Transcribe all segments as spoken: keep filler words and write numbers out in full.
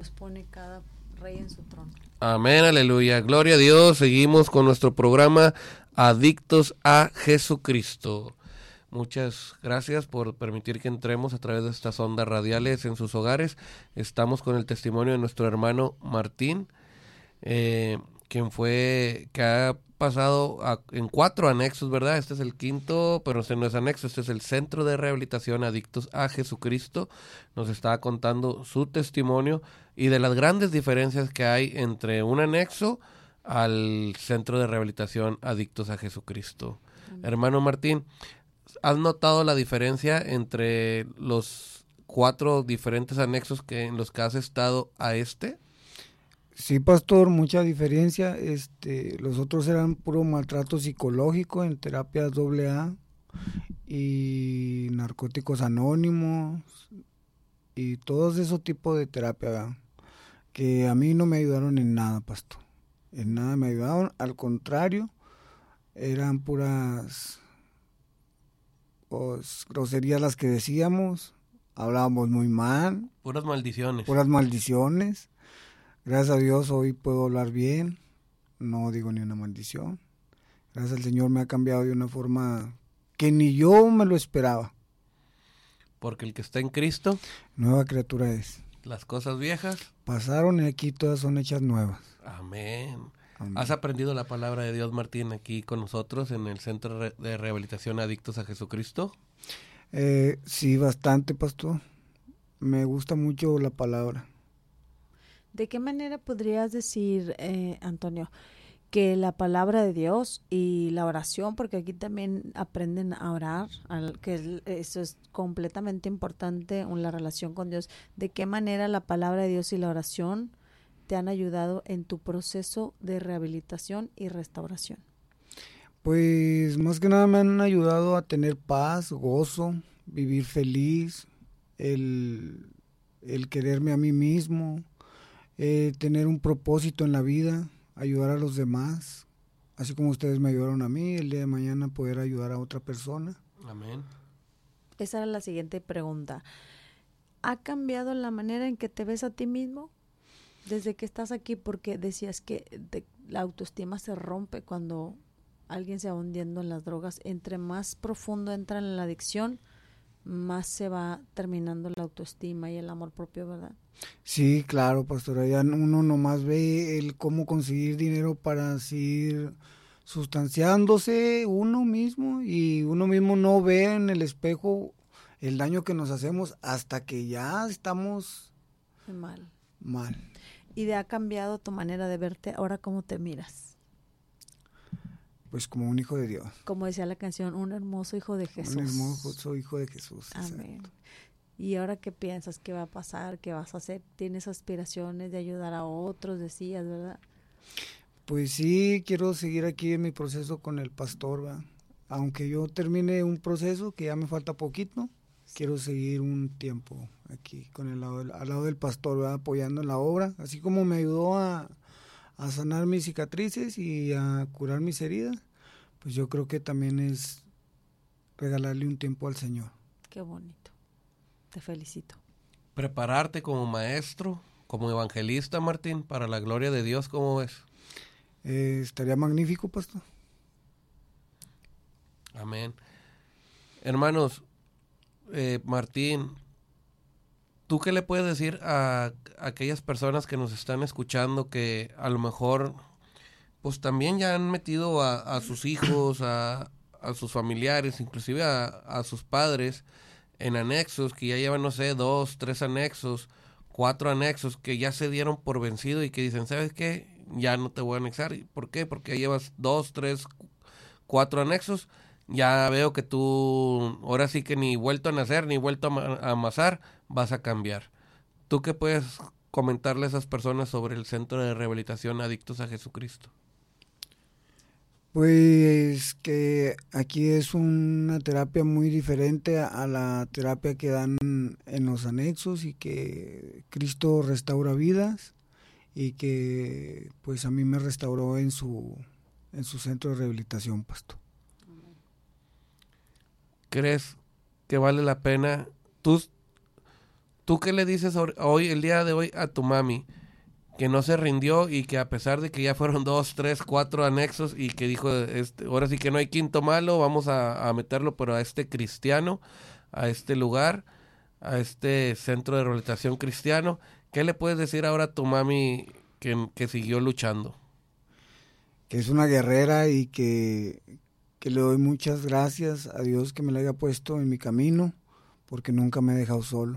Dios pone cada rey en su trono. Amén, aleluya, gloria a Dios. Seguimos con nuestro programa Adictos a Jesucristo. Muchas gracias por permitir que entremos a través de estas ondas radiales en sus hogares. Estamos con el testimonio de nuestro hermano Martín, eh, quien fue, que ha pasado a, en cuatro anexos, ¿verdad? Este es el quinto, pero este no es anexo, este es el Centro de Rehabilitación Adictos a Jesucristo. Nos estaba contando su testimonio y de las grandes diferencias que hay entre un anexo al Centro de Rehabilitación Adictos a Jesucristo. Mm. Hermano Martín, ¿has notado la diferencia entre los cuatro diferentes anexos que en los que has estado a este? Sí, pastor, mucha diferencia. Este, los otros eran puro maltrato psicológico en terapias doble A y narcóticos anónimos y todos esos tipos de terapia, ¿verdad? Que a mí no me ayudaron en nada, pastor. En nada me ayudaron, al contrario, eran puras pues, groserías las que decíamos, hablábamos muy mal. Puras maldiciones. Puras maldiciones. Gracias a Dios hoy puedo hablar bien, no digo ni una maldición. Gracias al Señor me ha cambiado de una forma que ni yo me lo esperaba. Porque el que está en Cristo, nueva criatura es. Las cosas viejas pasaron y aquí todas son hechas nuevas. Amén. Amén. ¿Has aprendido la palabra de Dios, Martín, aquí con nosotros en el Centro de Rehabilitación Adictos a Jesucristo? Eh, sí, bastante, pastor. Me gusta mucho la palabra. ¿De qué manera podrías decir, eh, Antonio, que la palabra de Dios y la oración, porque aquí también aprenden a orar, al, que eso es completamente importante, la relación con Dios, de qué manera la palabra de Dios y la oración te han ayudado en tu proceso de rehabilitación y restauración? Pues más que nada me han ayudado a tener paz, gozo, vivir feliz, el, el quererme a mí mismo, eh, tener un propósito en la vida, ayudar a los demás, así como ustedes me ayudaron a mí, el día de mañana poder ayudar a otra persona. Amén. Esa era la siguiente pregunta. ¿Ha cambiado la manera en que te ves a ti mismo desde que estás aquí? Porque decías que de, la autoestima se rompe cuando alguien se va hundiendo en las drogas. Entre más profundo entra en la adicción, más se va terminando la autoestima y el amor propio, ¿verdad? Sí, claro, pastora, ya uno nomás ve el cómo conseguir dinero para seguir sustanciándose uno mismo y uno mismo no ve en el espejo el daño que nos hacemos hasta que ya estamos mal. mal. ¿Y de ha cambiado tu manera de verte? Ahora, ¿cómo te miras? Pues como un hijo de Dios. Como decía la canción, un hermoso hijo de Jesús. Un hermoso hijo de Jesús. Amén. Exacto. ¿Y ahora qué piensas? ¿Qué va a pasar? ¿Qué vas a hacer? ¿Tienes aspiraciones de ayudar a otros? Decías, ¿verdad? Pues sí, quiero seguir aquí en mi proceso con el pastor, ¿verdad? Aunque yo termine un proceso que ya me falta poquito, sí. Quiero seguir un tiempo aquí con el lado del, al lado del pastor, ¿verdad? Apoyando en la obra, así como me ayudó a, a sanar mis cicatrices y a curar mis heridas, pues yo creo que también es regalarle un tiempo al Señor. Qué bonito. Te felicito. Prepararte como maestro, como evangelista, Martín, para la gloria de Dios, ¿cómo ves? Eh, estaría magnífico, pastor. Amén. Hermanos, eh, Martín, ¿tú qué le puedes decir a, a aquellas personas que nos están escuchando que a lo mejor pues también ya han metido a, a sus hijos, a, a sus familiares, inclusive a, a sus padres en anexos, que ya llevan, no sé, dos, tres anexos, cuatro anexos, que ya se dieron por vencido y que dicen, ¿sabes qué? Ya no te voy a anexar. ¿Por qué? Porque llevas dos, tres, cuatro anexos. Ya veo que tú, ahora sí que ni vuelto a nacer, ni vuelto a amasar, vas a cambiar. ¿Tú qué puedes comentarle a esas personas sobre el Centro de Rehabilitación Adictos a Jesucristo? Pues que aquí es una terapia muy diferente a la terapia que dan en los anexos y que Cristo restaura vidas y que pues a mí me restauró en su, en su centro de rehabilitación, pastor. ¿Crees que vale la pena? Tú, ¿Tú qué le dices hoy, el día de hoy, a tu mami? Que no se rindió y que a pesar de que ya fueron dos, tres, cuatro anexos y que dijo, este, ahora sí que no hay quinto malo, vamos a, a meterlo, pero a este cristiano, a este lugar, a este centro de rehabilitación cristiano. ¿Qué le puedes decir ahora a tu mami que, que siguió luchando? Que es una guerrera y que, que le doy muchas gracias a Dios que me la haya puesto en mi camino, porque nunca me ha dejado solo.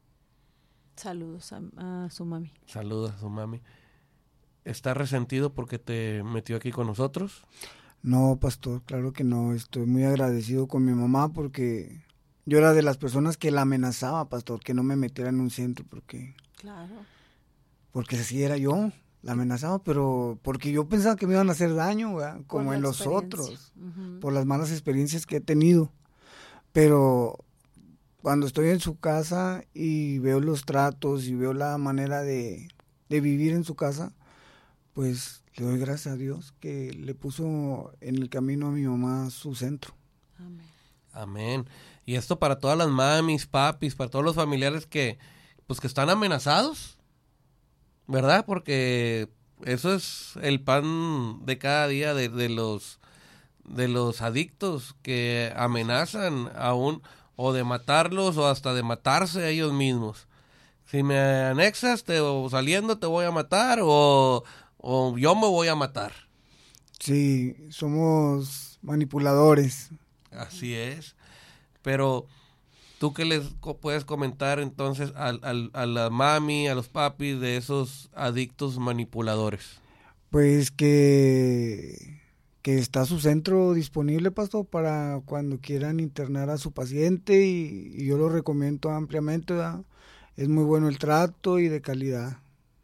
Saludos a, a su mami. Saludos a su mami. ¿Estás resentido porque te metió aquí con nosotros? No, pastor, claro que no. Estoy muy agradecido con mi mamá porque yo era de las personas que la amenazaba, pastor, que no me metiera en un centro porque... Claro. Porque así era yo, la amenazaba, pero porque yo pensaba que me iban a hacer daño, ¿verdad? Como en los otros, uh-huh. por las malas experiencias que he tenido. Pero... cuando estoy en su casa y veo los tratos y veo la manera de, de vivir en su casa, pues le doy gracias a Dios que le puso en el camino a mi mamá su centro. Amén. Amén. Y esto para todas las mamis, papis, para todos los familiares que, pues que están amenazados, ¿verdad? Porque eso es el pan de cada día de, de los de los adictos que amenazan a un... o de matarlos o hasta de matarse a ellos mismos. Si me anexas te, o saliendo te voy a matar o, o yo me voy a matar. Sí, somos manipuladores. Así es. Pero, ¿tú qué les puedes comentar entonces a, a, a la mami, a los papis de esos adictos manipuladores? Pues que... que está su centro disponible, pastor, para cuando quieran internar a su paciente y, y yo lo recomiendo ampliamente, ¿verdad? Es muy bueno el trato y de calidad.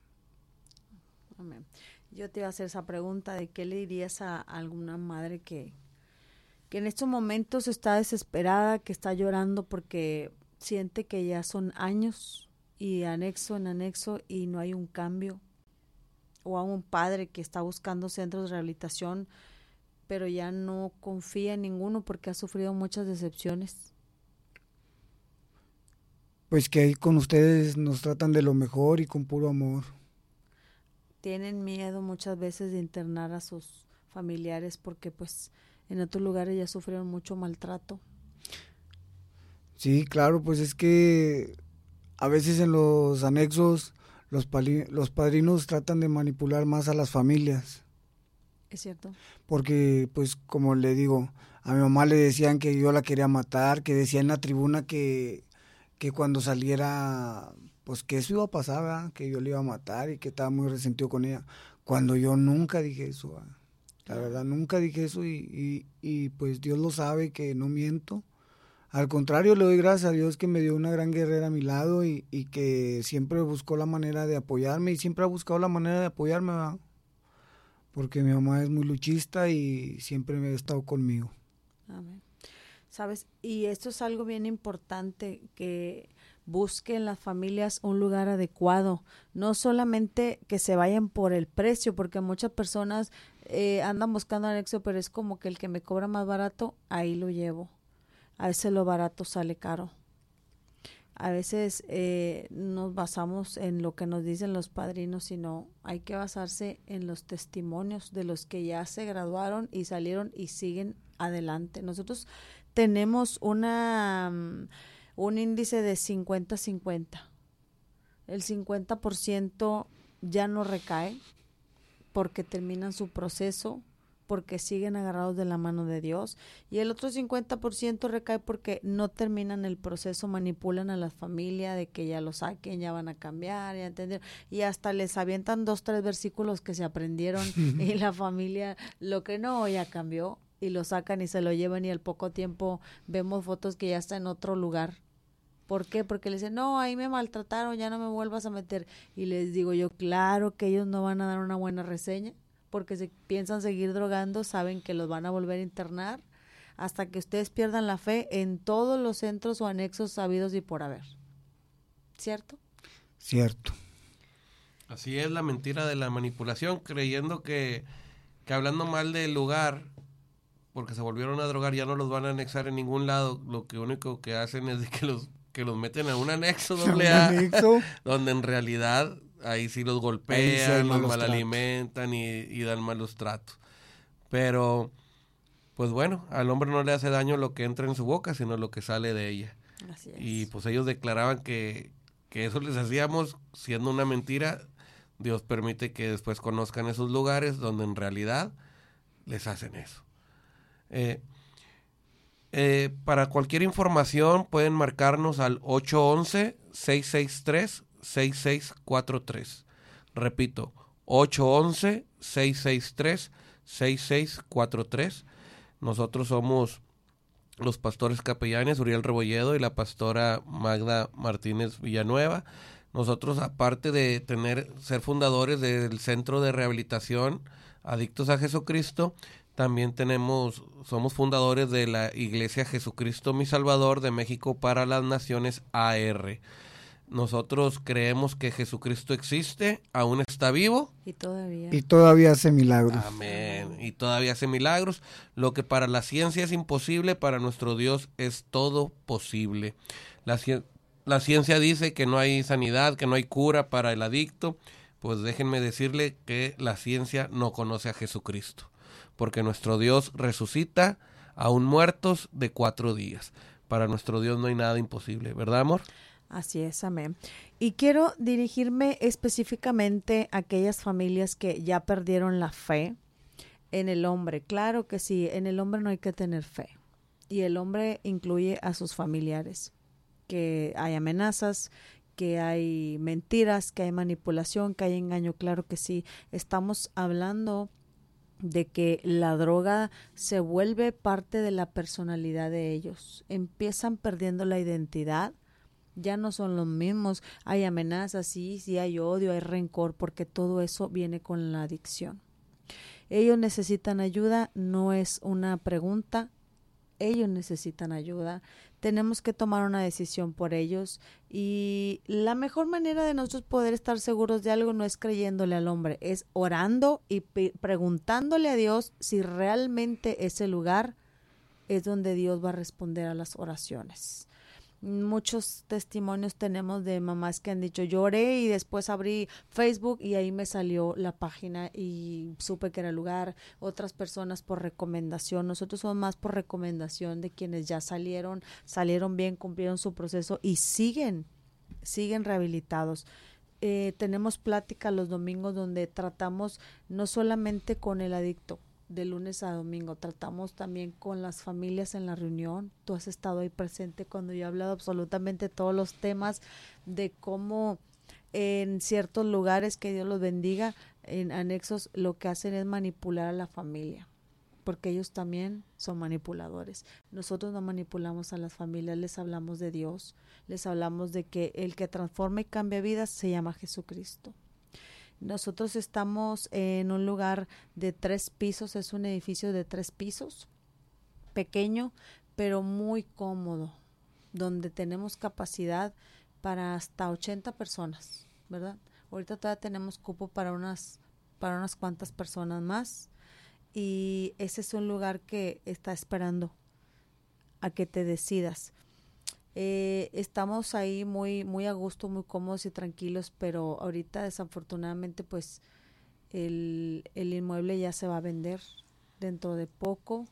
Amén. Yo te iba a hacer esa pregunta de qué le dirías a alguna madre que, que en estos momentos está desesperada, que está llorando porque siente que ya son años y anexo en anexo y no hay un cambio, o a un padre que está buscando centros de rehabilitación pero ya no confía en ninguno porque ha sufrido muchas decepciones. Pues que ahí con ustedes nos tratan de lo mejor y con puro amor. Tienen miedo muchas veces de internar a sus familiares porque pues en otros lugares ya sufrieron mucho maltrato. Sí, claro, pues es que a veces en los anexos los, pali- los padrinos tratan de manipular más a las familias. Es cierto. Porque, pues, como le digo, a mi mamá le decían que yo la quería matar, que decía en la tribuna que, que cuando saliera, pues, que eso iba a pasar, ¿verdad? Que yo le iba a matar y que estaba muy resentido con ella. Cuando yo nunca dije eso, ¿verdad? La verdad, nunca dije eso y, y, y, pues, Dios lo sabe que no miento. Al contrario, le doy gracias a Dios que me dio una gran guerrera a mi lado y, y que siempre buscó la manera de apoyarme y siempre ha buscado la manera de apoyarme, ¿verdad? Porque mi mamá es muy luchista y siempre me ha estado conmigo. Amén. ¿Sabes? Y esto es algo bien importante, que busquen las familias un lugar adecuado. No solamente que se vayan por el precio, porque muchas personas eh, andan buscando anexo, pero es como que el que me cobra más barato, ahí lo llevo. A veces lo barato sale caro. A veces eh, nos basamos en lo que nos dicen los padrinos, sino hay que basarse en los testimonios de los que ya se graduaron y salieron y siguen adelante. Nosotros tenemos una um, un índice de cincuenta cincuenta. El cincuenta por ciento ya no recae porque terminan su proceso, porque siguen agarrados de la mano de Dios, y el otro cincuenta por ciento recae porque no terminan el proceso, manipulan a la familia de que ya lo saquen, ya van a cambiar, ya entender, y hasta les avientan dos, tres versículos que se aprendieron y la familia, lo que no, ya cambió, y lo sacan y se lo llevan y al poco tiempo vemos fotos que ya está en otro lugar. ¿Por qué? Porque le dicen, no, ahí me maltrataron, ya no me vuelvas a meter. Y les digo yo, claro que ellos no van a dar una buena reseña, porque si piensan seguir drogando, saben que los van a volver a internar hasta que ustedes pierdan la fe en todos los centros o anexos sabidos y por haber. ¿Cierto? Cierto. Así es la mentira de la manipulación, creyendo que, que hablando mal del lugar, porque se volvieron a drogar, ya no los van a anexar en ningún lado. Lo que único que hacen es de que los que los meten a un anexo doble A, donde en realidad ahí sí los golpean, sí los malalimentan y, y dan malos tratos. Pero, pues bueno, al hombre no le hace daño lo que entra en su boca, sino lo que sale de ella. Así es. Y pues ellos declaraban que, que eso les hacíamos, siendo una mentira. Dios permite que después conozcan esos lugares donde en realidad les hacen eso. Eh, eh, para cualquier información pueden marcarnos al ocho once, seis seis tres, seis seis cuatro tres. Repito, ocho once, seis seis tres, seis seis cuatro tres. Nosotros somos los pastores capellanes Uriel Rebolledo y la pastora Magda Martínez Villanueva. Nosotros, aparte de tener ser fundadores del Centro de Rehabilitación Adictos a Jesucristo, también tenemos, somos fundadores de la Iglesia Jesucristo Mi Salvador de México para las Naciones A R. Nosotros creemos que Jesucristo existe, aún está vivo. Y todavía. Y todavía hace milagros. Amén. Y todavía hace milagros. Lo que para la ciencia es imposible, para nuestro Dios es todo posible. La, la ciencia dice que no hay sanidad, que no hay cura para el adicto. Pues déjenme decirle que la ciencia no conoce a Jesucristo. Porque nuestro Dios resucita aún muertos de cuatro días. Para nuestro Dios no hay nada imposible, ¿verdad, amor? Así es, amén. Y quiero dirigirme específicamente a aquellas familias que ya perdieron la fe en el hombre. Claro que sí, en el hombre no hay que tener fe. Y el hombre incluye a sus familiares. Que hay amenazas, que hay mentiras, que hay manipulación, que hay engaño. Claro que sí. Estamos hablando de que la droga se vuelve parte de la personalidad de ellos. Empiezan perdiendo la identidad. Ya no son los mismos, hay amenazas, sí, sí hay odio, hay rencor, porque todo eso viene con la adicción. Ellos necesitan ayuda, no es una pregunta, ellos necesitan ayuda. Tenemos que tomar una decisión por ellos y la mejor manera de nosotros poder estar seguros de algo no es creyéndole al hombre, es orando y pe- preguntándole a Dios si realmente ese lugar es donde Dios va a responder a las oraciones. Muchos testimonios tenemos de mamás que han dicho, lloré y después abrí Facebook y ahí me salió la página y supe que era el lugar. Otras personas por recomendación. Nosotros somos más por recomendación de quienes ya salieron, salieron bien, cumplieron su proceso y siguen, siguen rehabilitados. Eh, tenemos plática los domingos donde tratamos no solamente con el adicto, de lunes a domingo, tratamos también con las familias en la reunión. Tú has estado ahí presente cuando yo he hablado absolutamente todos los temas de cómo en ciertos lugares, que Dios los bendiga, en anexos lo que hacen es manipular a la familia, porque ellos también son manipuladores. Nosotros no manipulamos a las familias, les hablamos de Dios, les hablamos de que el que transforma y cambia vidas se llama Jesucristo. Nosotros estamos en un lugar de tres pisos, es un edificio de tres pisos, pequeño, pero muy cómodo, donde tenemos capacidad para hasta ochenta personas, ¿verdad? Ahorita todavía tenemos cupo para unas, para unas cuantas personas más y ese es un lugar que está esperando a que te decidas. Eh, estamos ahí muy muy a gusto, muy cómodos y tranquilos, pero ahorita desafortunadamente pues el, el inmueble ya se va a vender dentro de poco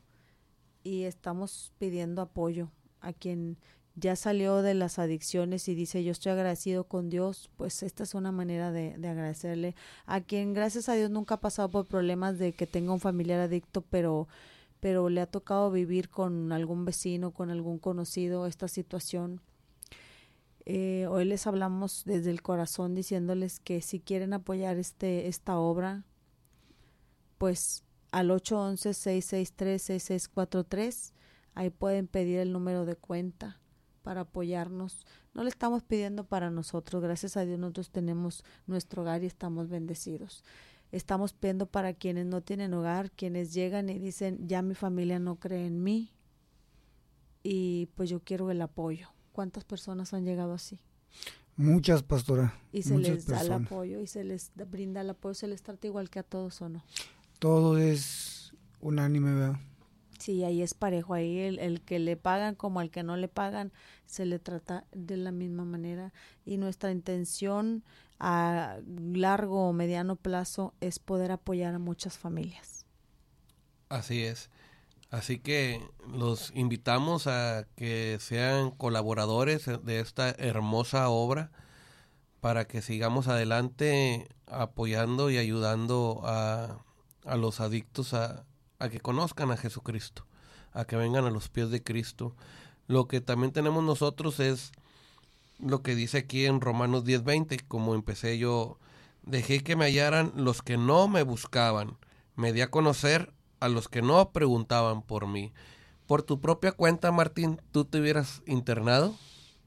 y estamos pidiendo apoyo a quien ya salió de las adicciones y dice yo estoy agradecido con Dios, pues esta es una manera de, de agradecerle. A quien gracias a Dios nunca ha pasado por problemas de que tenga un familiar adicto, pero pero le ha tocado vivir con algún vecino, con algún conocido esta situación. Eh, hoy les hablamos desde el corazón diciéndoles que si quieren apoyar este esta obra, pues al ocho once, seis seis tres, seis seis cuatro tres, ahí pueden pedir el número de cuenta para apoyarnos. No le estamos pidiendo para nosotros, gracias a Dios nosotros tenemos nuestro hogar y estamos bendecidos. Estamos pidiendo para quienes no tienen hogar, quienes llegan y dicen, ya mi familia no cree en mí y pues yo quiero el apoyo. ¿Cuántas personas han llegado así? Muchas, pastora. Y se muchas les da personas. el apoyo y se les brinda el apoyo, se les trata igual que a todos, ¿o no? Todo es unánime, ¿verdad? Sí, ahí es parejo, ahí el, el que le pagan como al que no le pagan, se le trata de la misma manera. Y nuestra intención a largo o mediano plazo es poder apoyar a muchas familias. Así es. Así que los invitamos a que sean colaboradores de esta hermosa obra para que sigamos adelante apoyando y ayudando a, a los adictos a, a que conozcan a Jesucristo, a que vengan a los pies de Cristo. Lo que también tenemos nosotros es lo que dice aquí en Romanos diez veinte, como empecé yo, dejé que me hallaran los que no me buscaban, me di a conocer a los que no preguntaban por mí. Por tu propia cuenta, Martín, ¿tú te hubieras internado?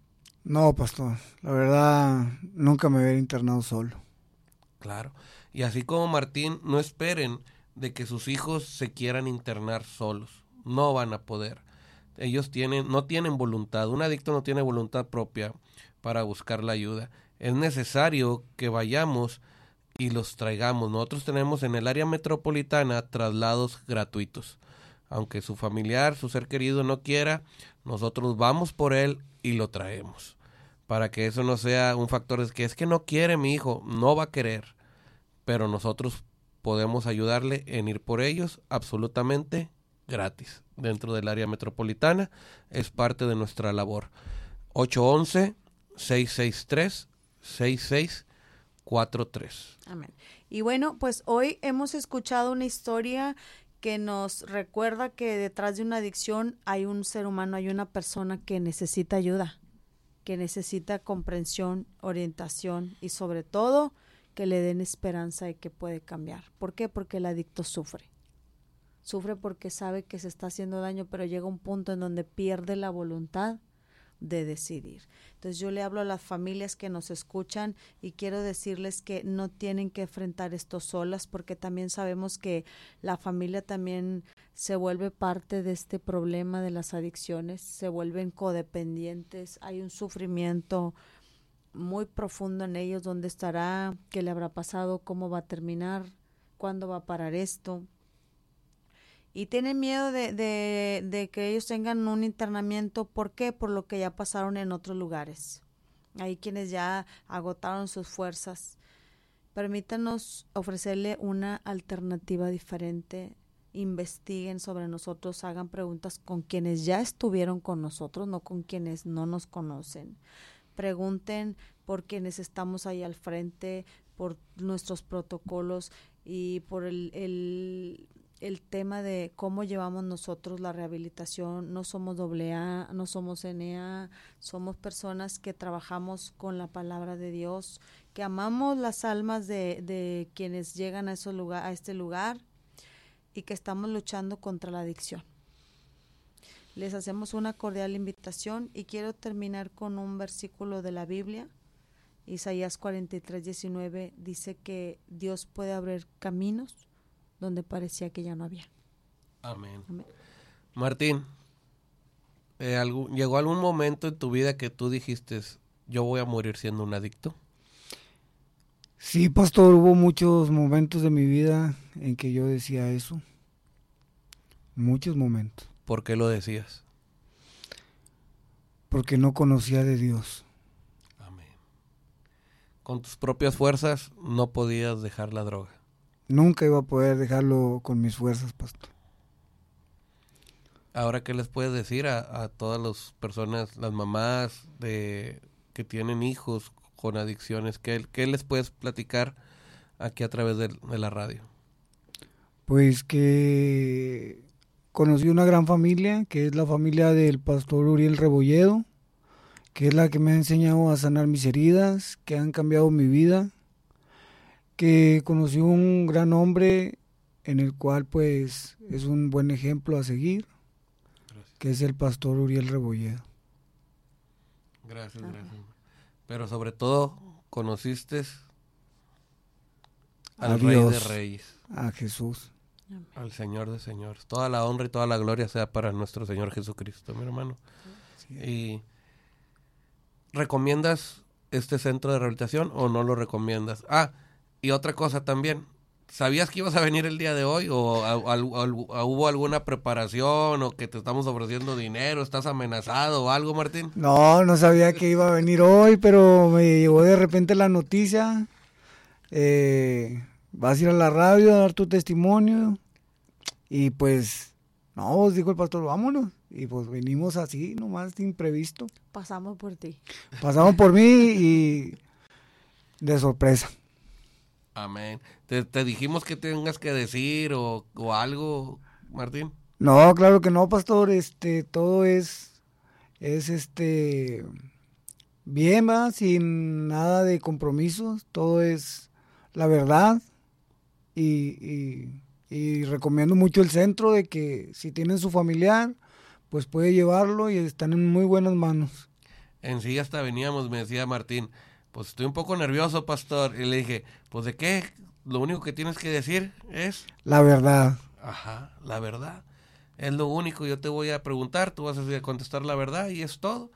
No, pastor, la verdad nunca me hubiera internado solo. Claro, y así como Martín, no esperen de que sus hijos se quieran internar solos, no van a poder. Ellos tienen, no tienen voluntad, un adicto no tiene voluntad propia para buscar la ayuda. Es necesario que vayamos y los traigamos. Nosotros tenemos en el área metropolitana traslados gratuitos. Aunque su familiar, su ser querido no quiera, nosotros vamos por él y lo traemos. Para que eso no sea un factor de que es que no quiere mi hijo, no va a querer. Pero nosotros podemos ayudarle en ir por ellos absolutamente gratis. Dentro del área metropolitana es parte de nuestra labor. ocho once, seis seis tres, seis seis cuatro tres. Amén. Y bueno, pues hoy hemos escuchado una historia que nos recuerda que detrás de una adicción hay un ser humano, hay una persona que necesita ayuda, que necesita comprensión, orientación y sobre todo que le den esperanza de que puede cambiar. ¿Por qué? Porque el adicto sufre. Sufre porque sabe que se está haciendo daño, pero llega un punto en donde pierde la voluntad de decidir. Entonces yo le hablo a las familias que nos escuchan y quiero decirles que no tienen que enfrentar esto solas, porque también sabemos que la familia también se vuelve parte de este problema de las adicciones, se vuelven codependientes, hay un sufrimiento muy profundo en ellos, dónde estará, qué le habrá pasado, cómo va a terminar, cuándo va a parar esto. Y tienen miedo de, de, de que ellos tengan un internamiento. ¿Por qué? Por lo que ya pasaron en otros lugares. Hay quienes ya agotaron sus fuerzas. Permítanos ofrecerle una alternativa diferente. Investiguen sobre nosotros, hagan preguntas con quienes ya estuvieron con nosotros, no con quienes no nos conocen. Pregunten por quienes estamos ahí al frente, por nuestros protocolos y por el... el el tema de cómo llevamos nosotros la rehabilitación. No somos doble A, no somos N A, somos personas que trabajamos con la palabra de Dios, que amamos las almas de, de quienes llegan a, esos lugar, a este lugar y que estamos luchando contra la adicción. Les hacemos una cordial invitación y quiero terminar con un versículo de la Biblia. Isaías cuarenta y tres, diecinueve dice que Dios puede abrir caminos donde parecía que ya no había. Amén. Amén. Martín, eh, algún, ¿llegó algún momento en tu vida que tú dijiste, yo voy a morir siendo un adicto? Sí, pastor, hubo muchos momentos de mi vida en que yo decía eso. Muchos momentos. ¿Por qué lo decías? Porque no conocía de Dios. Amén. Con tus propias fuerzas no podías dejar la droga. Nunca iba a poder dejarlo con mis fuerzas, pastor. Ahora, ¿qué les puedes decir a, a todas las personas, las mamás de que tienen hijos con adicciones? ¿Qué, qué les puedes platicar aquí a través de, de la radio? Pues que conocí una gran familia, que es la familia del pastor Uriel Rebolledo, que es la que me ha enseñado a sanar mis heridas, que han cambiado mi vida, que conocí un gran hombre en el cual pues es un buen ejemplo a seguir. Gracias. Que es el pastor Uriel Rebolledo. Gracias, gracias. Pero sobre todo conociste al a Rey Dios, de Reyes, a Jesús, al Señor de Señores. Toda la honra y toda la gloria sea para nuestro Señor Jesucristo, mi hermano. Sí. ¿Y recomiendas este centro de rehabilitación o no lo recomiendas? Ah, y otra cosa también, ¿sabías que ibas a venir el día de hoy? ¿O a, a, a, a, hubo alguna preparación o que te estamos ofreciendo dinero? ¿Estás amenazado o algo, Martín? No, no sabía que iba a venir hoy, pero me llegó de repente la noticia. Eh, vas a ir a la radio a dar tu testimonio. Y pues, no, dijo el pastor, vámonos. Y pues venimos así, nomás de imprevisto. Pasamos por ti. Pasamos por mí y de sorpresa. Amén. ¿Te, te dijimos que tengas que decir o, o algo, Martín? No, claro que no, pastor. Este, todo es, es este, bien, ¿va? Sin nada de compromisos. Todo es la verdad. Y, y, y recomiendo mucho el centro de que si tienen su familiar, pues puede llevarlo y están en muy buenas manos. En sí hasta veníamos, me decía Martín, pues estoy un poco nervioso, pastor. Y le dije, pues ¿de qué? Lo único que tienes que decir es... La verdad. Ajá, la verdad. Es lo único, yo te voy a preguntar, tú vas a contestar la verdad y es todo.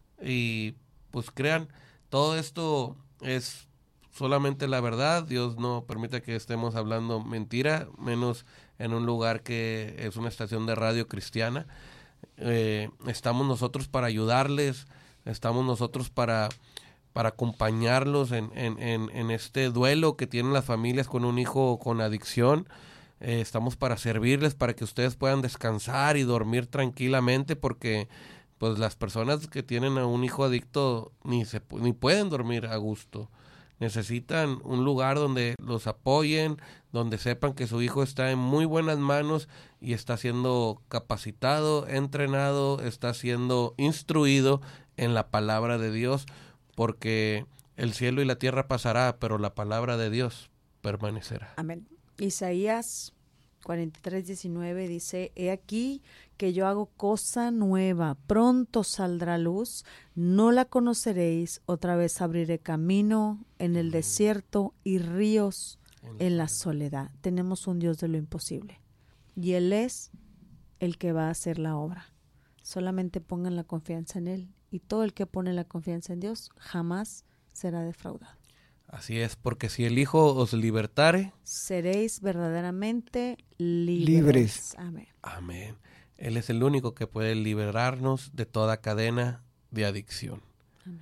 Y pues crean, todo esto es solamente la verdad. Dios no permite que estemos hablando mentira, menos en un lugar que es una estación de radio cristiana. Eh, estamos nosotros para ayudarles, estamos nosotros para, para acompañarlos en, en, en, en este duelo que tienen las familias con un hijo con adicción. Eh, estamos para servirles, para que ustedes puedan descansar y dormir tranquilamente, porque pues las personas que tienen a un hijo adicto ni, se, ni pueden dormir a gusto. Necesitan un lugar donde los apoyen, donde sepan que su hijo está en muy buenas manos y está siendo capacitado, entrenado, está siendo instruido en la palabra de Dios, porque el cielo y la tierra pasará, pero la palabra de Dios permanecerá. Amén. Isaías cuarenta y tres, diecinueve dice, he aquí que yo hago cosa nueva, pronto saldrá luz, no la conoceréis, otra vez abriré camino en el desierto y ríos en la soledad. Tenemos un Dios de lo imposible y Él es el que va a hacer la obra. Solamente pongan la confianza en Él, y todo el que pone la confianza en Dios jamás será defraudado. Así es, porque si el Hijo os libertare, seréis verdaderamente libres. libres. Amén. Amén. Él es el único que puede liberarnos de toda cadena de adicción. Amén.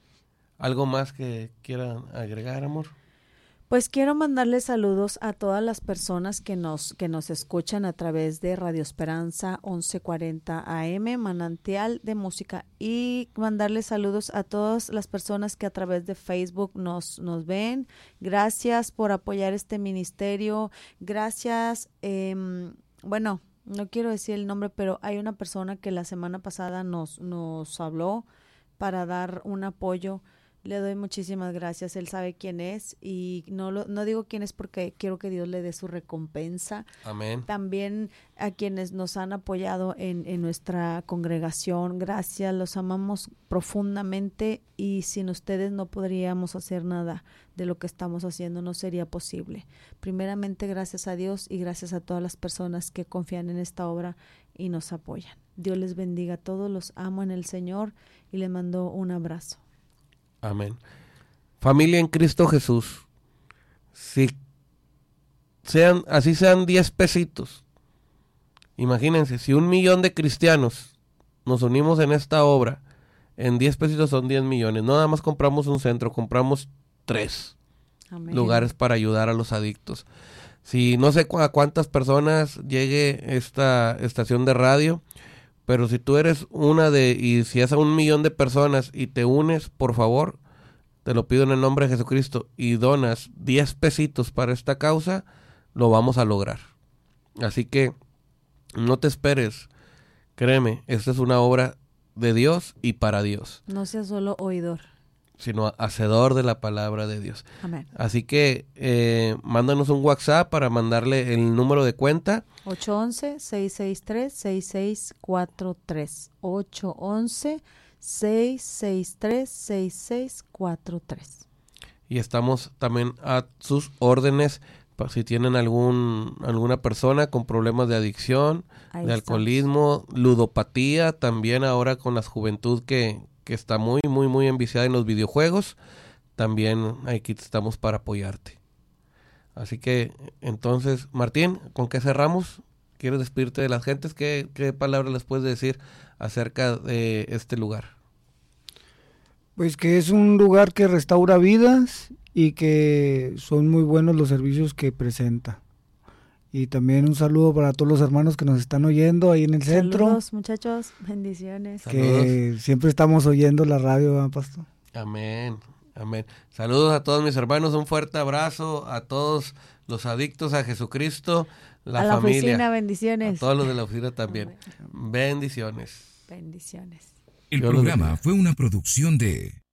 ¿Algo más que quieran agregar, amor? Pues quiero mandarles saludos a todas las personas que nos que nos escuchan a través de Radio Esperanza once cuarenta A M, Manantial de Música, y mandarles saludos a todas las personas que a través de Facebook nos, nos ven. Gracias por apoyar este ministerio. Gracias, eh, bueno, no quiero decir el nombre, pero hay una persona que la semana pasada nos, nos habló para dar un apoyo. Le doy muchísimas gracias, él sabe quién es, y no lo, no digo quién es porque quiero que Dios le dé su recompensa. Amén. También a quienes nos han apoyado en, en nuestra congregación, gracias, los amamos profundamente, y sin ustedes no podríamos hacer nada de lo que estamos haciendo, no sería posible. Primeramente, gracias a Dios y gracias a todas las personas que confían en esta obra y nos apoyan. Dios les bendiga a todos, los amo en el Señor y les mando un abrazo. Amén. Familia en Cristo Jesús, si sean, así sean diez pesitos, imagínense, si un millón de cristianos nos unimos en esta obra, en diez pesitos son diez millones, no nada más compramos un centro, compramos tres Amén. lugares para ayudar a los adictos. Si no sé cu- a cuántas personas llegue esta estación de radio, pero si tú eres una de, y si es a un millón de personas y te unes, por favor, te lo pido en el nombre de Jesucristo, y donas diez pesitos para esta causa, lo vamos a lograr. Así que no te esperes, créeme, esta es una obra de Dios y para Dios. No seas solo oidor. Sino hacedor de la palabra de Dios. Amén. Así que eh, mándanos un WhatsApp para mandarle el número de cuenta. ocho once, seis seis tres, seis seis cuatro tres. ocho once, seis seis tres, seis seis cuatro tres. Y estamos también a sus órdenes pa- si tienen algún alguna persona con problemas de adicción, Ahí de estamos. alcoholismo, ludopatía, también ahora con la juventud que, que está muy, muy, muy enviciada en los videojuegos. También aquí estamos para apoyarte. Así que, entonces, Martín, ¿con qué cerramos? ¿Quieres despedirte de las gentes? ¿Qué, qué palabras les puedes decir acerca de este lugar? Pues que es un lugar que restaura vidas y que son muy buenos los servicios que presenta. Y también un saludo para todos los hermanos que nos están oyendo ahí en el centro. Saludos, muchachos, bendiciones. Que Saludos. Siempre estamos oyendo la radio, ¿verdad, pastor? Amén, amén. Saludos a todos mis hermanos, un fuerte abrazo a todos los adictos a Jesucristo, la a la familia. oficina, bendiciones. A todos los de la oficina también. Amén. Bendiciones. Bendiciones. El programa fue una producción de